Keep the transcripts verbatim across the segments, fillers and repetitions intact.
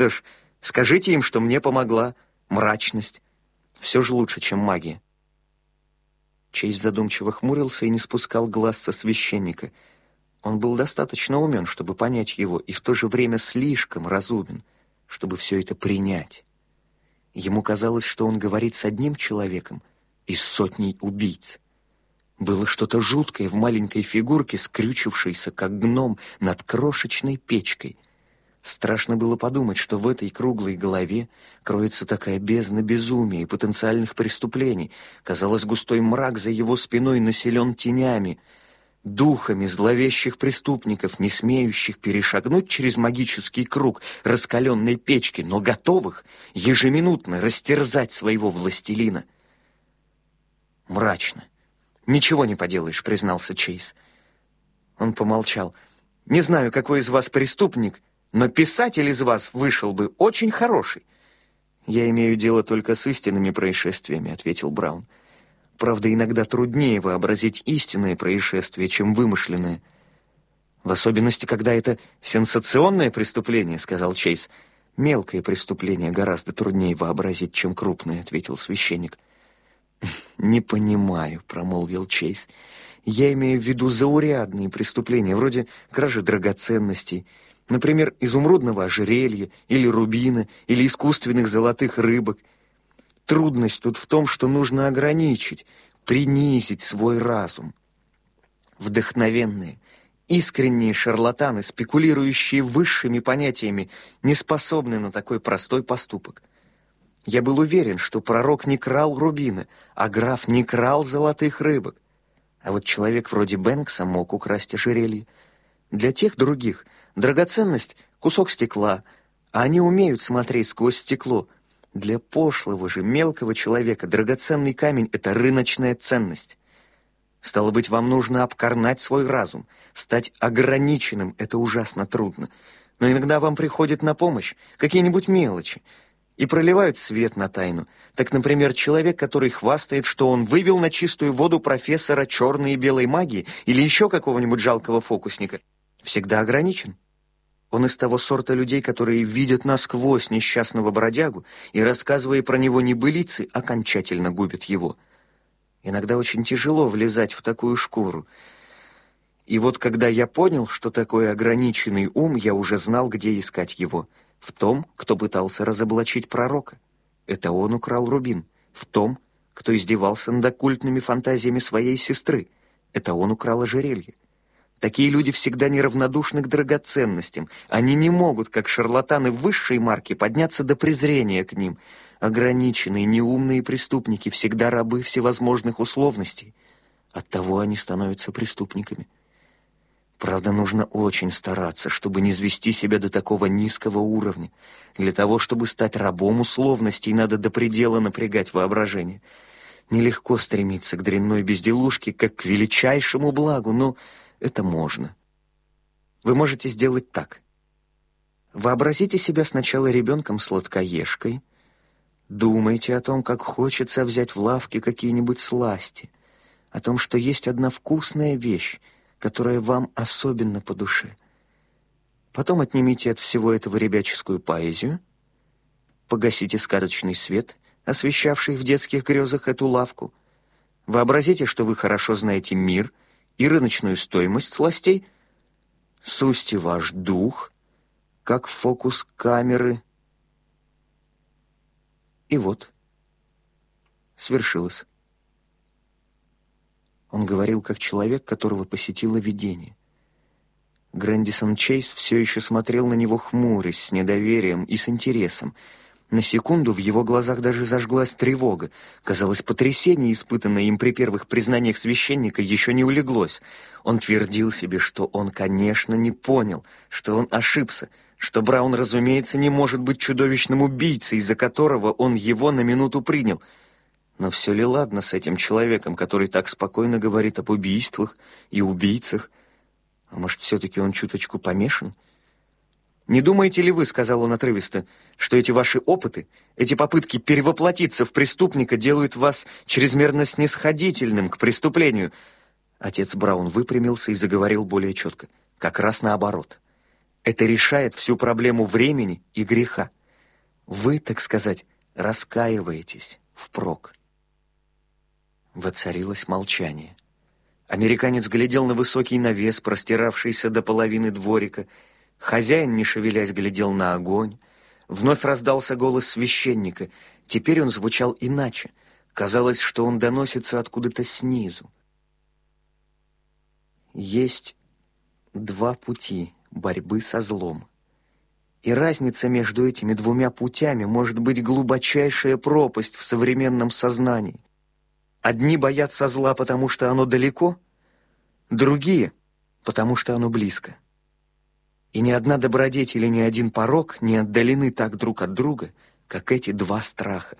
Что ж, скажите им, что мне помогла мрачность. Все же лучше, чем магия. Чейз задумчиво хмурился и не спускал глаз со священника. Он был достаточно умен, чтобы понять его, и в то же время слишком разумен, чтобы все это принять. Ему казалось, что он говорит с одним человеком из сотней убийц. Было что-то жуткое в маленькой фигурке, скрючившейся, как гном, над крошечной печкой. Страшно было подумать, что в этой круглой голове кроется такая бездна безумия и потенциальных преступлений. Казалось, густой мрак за его спиной населен тенями, духами зловещих преступников, не смеющих перешагнуть через магический круг раскаленной печки, но готовых ежеминутно растерзать своего властелина. Мрачно. «Ничего не поделаешь», — признался Чейз. Он помолчал. «Не знаю, какой из вас преступник, но писатель из вас вышел бы очень хороший». «Я имею дело только с истинными происшествиями», — ответил Браун. «Правда, иногда труднее вообразить истинные происшествия, чем вымышленные». «В особенности, когда это сенсационное преступление», — сказал Чейз. «Мелкое преступление гораздо труднее вообразить, чем крупное», — ответил священник. «Не понимаю», — промолвил Чейз. «Я имею в виду заурядные преступления, вроде кражи драгоценностей, например, изумрудного ожерелья, или рубина, или искусственных золотых рыбок. Трудность тут в том, что нужно ограничить, принизить свой разум. Вдохновенные, искренние шарлатаны, спекулирующие высшими понятиями, не способны на такой простой поступок. Я был уверен, что пророк не крал рубины, а граф не крал золотых рыбок. А вот человек вроде Бэнкса мог украсть ожерелье. Для тех других драгоценность — кусок стекла, а они умеют смотреть сквозь стекло. Для пошлого же мелкого человека драгоценный камень — это рыночная ценность. Стало быть, вам нужно обкорнать свой разум, стать ограниченным — это ужасно трудно. Но иногда вам приходят на помощь какие-нибудь мелочи и проливают свет на тайну. Так, например, человек, который хвастает, что он вывел на чистую воду профессора черной и белой магии или еще какого-нибудь жалкого фокусника, всегда ограничен. Он из того сорта людей, которые видят насквозь несчастного бродягу и, рассказывая про него небылицы, окончательно губят его. Иногда очень тяжело влезать в такую шкуру. И вот когда я понял, что такое ограниченный ум, я уже знал, где искать его. В том, кто пытался разоблачить пророка. Это он украл рубин. В том, кто издевался над оккультными фантазиями своей сестры. Это он украл ожерелье. Такие люди всегда неравнодушны к драгоценностям. Они не могут, как шарлатаны высшей марки, подняться до презрения к ним. Ограниченные, неумные преступники всегда рабы всевозможных условностей. Оттого они становятся преступниками. Правда, нужно очень стараться, чтобы не звести себя до такого низкого уровня. Для того, чтобы стать рабом условностей, надо до предела напрягать воображение. Нелегко стремиться к дрянной безделушке, как к величайшему благу, но это можно. Вы можете сделать так. Вообразите себя сначала ребенком-сладкоежкой, думайте о том, как хочется взять в лавке какие-нибудь сласти, о том, что есть одна вкусная вещь, которая вам особенно по душе. Потом отнимите от всего этого ребяческую поэзию, погасите сказочный свет, освещавший в детских грезах эту лавку. Вообразите, что вы хорошо знаете мир и рыночную стоимость сластей. Сусьте ваш дух, как фокус камеры. И вот, свершилось. Он говорил, как человек, которого посетило видение. Грэндисон Чейз все еще смотрел на него, хмурясь, с недоверием и с интересом. На секунду в его глазах даже зажглась тревога. Казалось, потрясение, испытанное им при первых признаниях священника, еще не улеглось. Он твердил себе, что он, конечно, не понял, что он ошибся, что Браун, разумеется, не может быть чудовищным убийцей, из-за которого он его на минуту принял. Но все ли ладно с этим человеком, который так спокойно говорит об убийствах и убийцах? А может, все-таки он чуточку помешан? «Не думаете ли вы, — сказал он отрывисто, — что эти ваши опыты, эти попытки перевоплотиться в преступника делают вас чрезмерно снисходительным к преступлению?» Отец Браун выпрямился и заговорил более четко. «Как раз наоборот. Это решает всю проблему времени и греха. Вы, так сказать, раскаиваетесь впрок. Воцарилось молчание. Американец глядел на высокий навес, простиравшийся до половины дворика. Хозяин, не шевелясь, глядел на огонь. Вновь раздался голос священника. Теперь он звучал иначе. Казалось, что он доносится откуда-то снизу. Есть два пути борьбы со злом. И разница между этими двумя путями может быть глубочайшая пропасть в современном сознании. Одни боятся зла, потому что оно далеко, другие, потому что оно близко. И ни одна добродетель и ни один порок не отдалены так друг от друга, как эти два страха.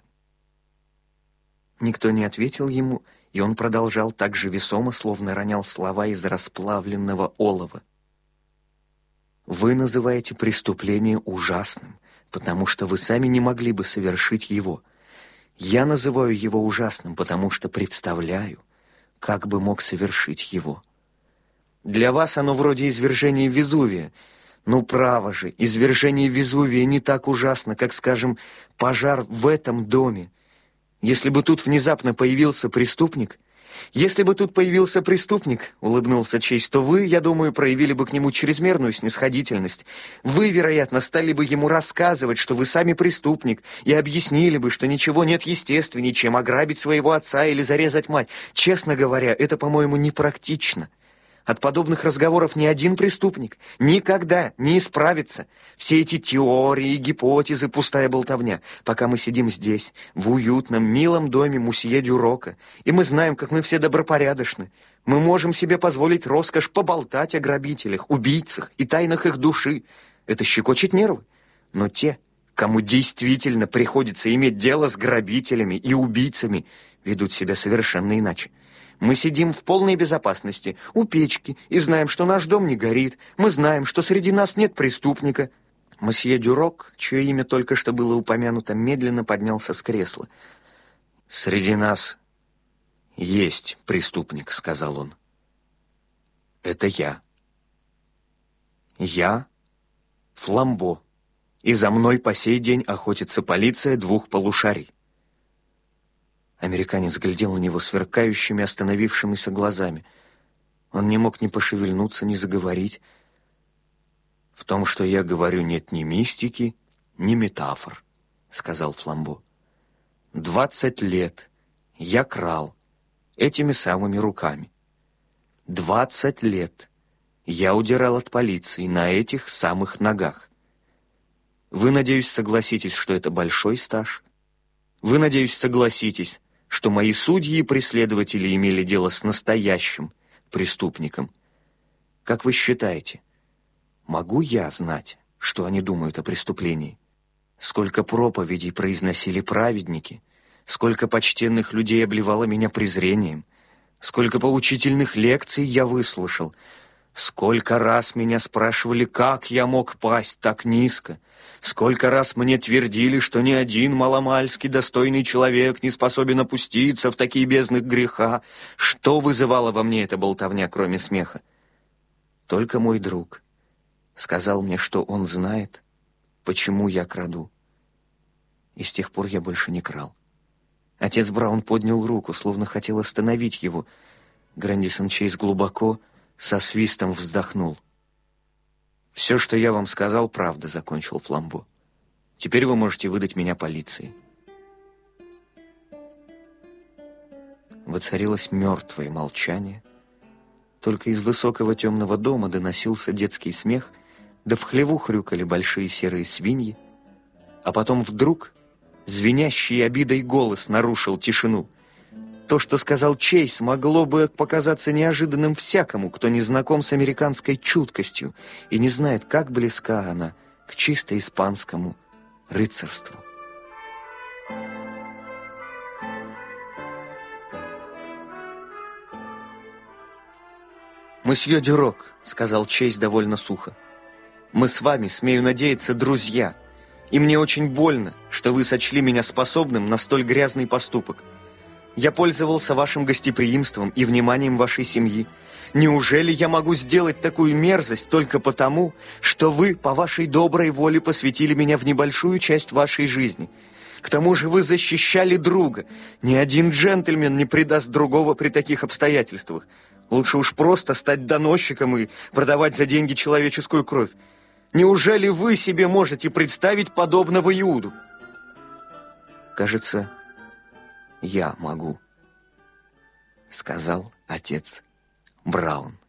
Никто не ответил ему, и он продолжал так же весомо, словно ронял слова из расплавленного олова. Вы называете преступление ужасным, потому что вы сами не могли бы совершить его. Я называю его ужасным, потому что представляю, как бы мог совершить его. Для вас оно вроде извержения Везувия. Ну, право же, извержение Везувия не так ужасно, как, скажем, пожар в этом доме. Если бы тут внезапно появился преступник... Если бы тут появился преступник, улыбнулся Чейз, то вы, я думаю, проявили бы к нему чрезмерную снисходительность. Вы, вероятно, стали бы ему рассказывать, что вы сами преступник, и объяснили бы, что ничего нет естественнее, чем ограбить своего отца или зарезать мать. Честно говоря, это, по-моему, непрактично. От подобных разговоров ни один преступник никогда не исправится. Все эти теории и гипотезы — пустая болтовня. Пока мы сидим здесь, в уютном, милом доме мусье Дюрока, и мы знаем, как мы все добропорядочны, мы можем себе позволить роскошь поболтать о грабителях, убийцах и тайнах их души. Это щекочет нервы. Но те, кому действительно приходится иметь дело с грабителями и убийцами, ведут себя совершенно иначе. Мы сидим в полной безопасности, у печки, и знаем, что наш дом не горит. Мы знаем, что среди нас нет преступника. Мосье Дюрок, чье имя только что было упомянуто, медленно поднялся с кресла. «Среди нас есть преступник», — сказал он. «Это я. Я Фламбо, и за мной по сей день охотится полиция двух полушарий». Американец глядел на него сверкающими, остановившимися глазами. Он не мог ни пошевельнуться, ни заговорить. «В том, что я говорю, нет ни мистики, ни метафор», — сказал Фламбо. «Двадцать лет я крал этими самыми руками. Двадцать лет я удирал от полиции на этих самых ногах. Вы, надеюсь, согласитесь, что это большой стаж? Вы, надеюсь, согласитесь, что мои судьи и преследователи имели дело с настоящим преступником? Как вы считаете, могу я знать, что они думают о преступлении? Сколько проповедей произносили праведники, сколько почтенных людей обливало меня презрением, сколько поучительных лекций я выслушал, сколько раз меня спрашивали, как я мог пасть так низко, сколько раз мне твердили, что ни один маломальски достойный человек не способен опуститься в такие бездны греха. Что вызывала во мне эта болтовня, кроме смеха? Только мой друг сказал мне, что он знает, почему я краду. И с тех пор я больше не крал. Отец Браун поднял руку, словно хотел остановить его. Грандисон Чейз глубоко, со свистом вздохнул. «Все, что я вам сказал, правда», — закончил Фламбо. «Теперь вы можете выдать меня полиции». Воцарилось мертвое молчание. Только из высокого темного дома доносился детский смех, да в хлеву хрюкали большие серые свиньи. А потом вдруг звенящий обидой голос нарушил тишину. То, что сказал Чейз, могло бы показаться неожиданным всякому, кто не знаком с американской чуткостью и не знает, как близка она к чисто испанскому рыцарству. «Мосье Дюрок», — сказал Чейз довольно сухо, — «мы с вами, смею надеяться, друзья, и мне очень больно, что вы сочли меня способным на столь грязный поступок. Я пользовался вашим гостеприимством и вниманием вашей семьи. Неужели я могу сделать такую мерзость только потому, что вы по вашей доброй воле посвятили меня в небольшую часть вашей жизни? К тому же вы защищали друга. Ни один джентльмен не предаст другого при таких обстоятельствах. Лучше уж просто стать доносчиком и продавать за деньги человеческую кровь. Неужели вы себе можете представить подобного Иуду? Кажется, я могу, сказал отец Браун.